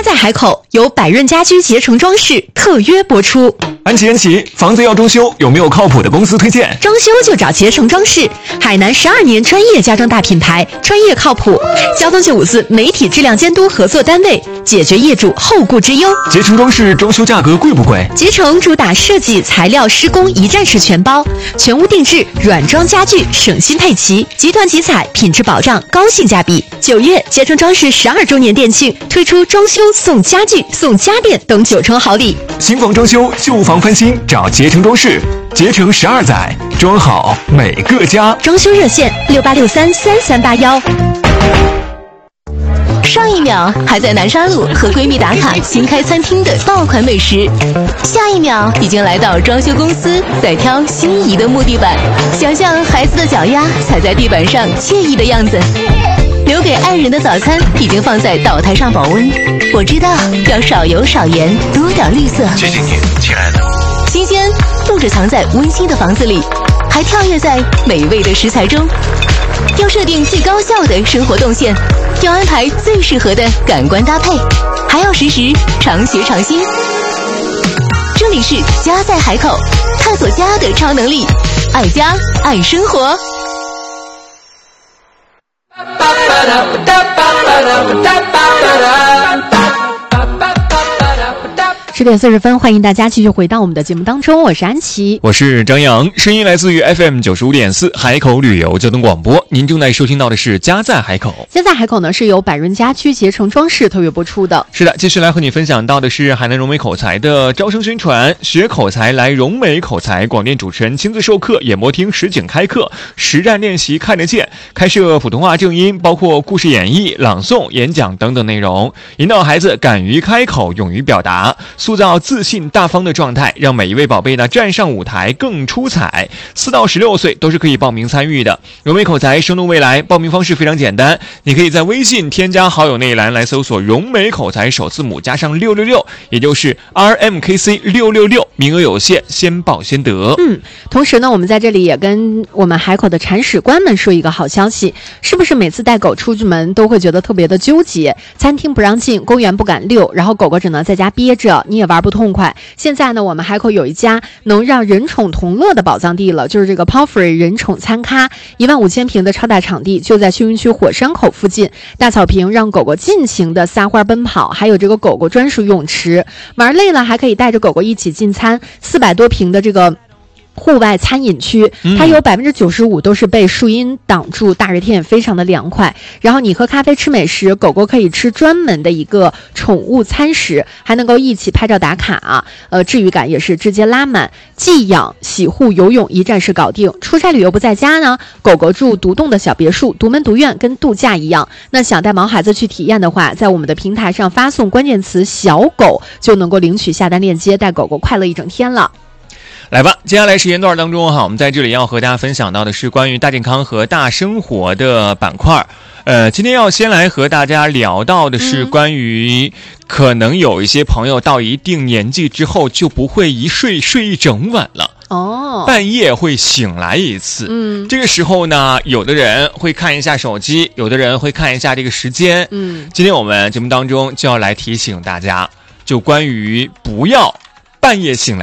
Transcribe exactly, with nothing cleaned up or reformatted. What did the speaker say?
在海口由百润家居携程装饰特约播出。 安琪安琪，房子要装修，有没有靠谱的公司推荐？ 装修就找携程装饰，海南十二年专业家装大品牌，专业靠谱。交通九五四媒体质量监督合作单位，解决业主后顾之忧。 携程装饰装修价格贵不贵？ 携程主打设计、材料、施工一站式全包，全屋定制，软装家具省心配齐，集团集采，品质保障，高性价比。九月，携程装饰十二周年店庆，推出装修送家具、送家电等九重好礼。 新房装修、旧房翻新，找携程装饰。携程十二载，装好每个家。 装修热线六八六三三三八幺。上一秒还在南沙路和闺蜜打卡新开餐厅的爆款美食，下一秒已经来到装修公司在挑心仪的木地板，想象孩子的脚丫踩在地板上惬意的样子。留给爱人的早餐已经放在岛台上保温，我知道要少油少盐，多点绿色。 谢谢你，亲爱的。 新鲜不只藏在温馨的房子里，还跳跃在美味的食材中。要设定最高效的生活动线，要安排最适合的感官搭配，还要时时常学常新。这里是家在海口，探索家的超能力，爱家爱生活。十点四十分，欢迎大家继续回到我们的节目当中，我是安琪， 我是张扬，声音来自于 F M 九十五点四海口旅游交通广播。您正在收听到的是家在海口。 家在海口呢是由百润家居携程装饰特约播出的。 是的，继续来和你分享到的是海南融美口才的招生宣传，学口才来融美口才，广电主持人亲自授课，演播厅实景开课，实战练习看得见，开设普通话正音，包括故事演绎、朗诵、演讲等等内容，引导孩子敢于开口，勇于表达，塑造自信大方的状态，让每一位宝贝呢站上舞台更出彩。四到十六岁都是可以报名参与的。融美口才，生动未来，报名方式非常简单，你可以在微信添加好友那一栏来搜索融美口才首字母加上六六六，也就是 R M K C 六六六，名额有限，先报先得。 嗯，同时呢，我们在这里也跟我们海口的铲屎官们说一个好消息，是不是每次带狗出去门都会觉得特别的纠结？餐厅不让进，公园不敢遛，然后狗狗只能在家憋着，你也玩不痛快。现在呢，我们海口有一家能让人宠同乐的宝藏地了，就是这个 Pawfree 人宠餐咖，一万五千平的超大场地，就在休云区火山口附近，大草坪让狗狗尽情的撒欢奔跑，还有这个狗狗专属泳池，玩累了还可以带着狗狗一起进餐，四百多平的这个户外餐饮区，它有百分之九十五都是被树荫挡住，大热天也非常的凉快。然后你喝咖啡吃美食，狗狗可以吃专门的一个宠物餐食，还能够一起拍照打卡啊，呃，治愈感也是直接拉满。寄养、洗护、游泳一站式搞定。出差旅游不在家呢，狗狗住独栋的小别墅，独门独院，跟度假一样。那想带毛孩子去体验的话，在我们的平台上发送关键词小狗，就能够领取下单链接，带狗狗快乐一整天了。 来吧，接下来时间段当中哈，我们在这里要和大家分享到的是关于大健康和大生活的板块。呃，今天要先来和大家聊到的是关于可能有一些朋友到一定年纪之后就不会一睡睡一整晚了。哦，半夜会醒来一次。嗯，这个时候呢，有的人会看一下手机，有的人会看一下这个时间。嗯，今天我们节目当中就要来提醒大家，就关于不要半夜醒来